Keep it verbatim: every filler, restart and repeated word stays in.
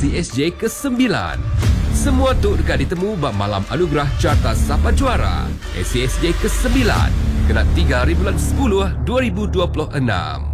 C S J kesembilan. Semua tu dekat ditemu bab malam anugerah Carta Sapa Juara. C S J kesembilan. Kena tiga hari bulan sepuluh dua ribu dua puluh enam.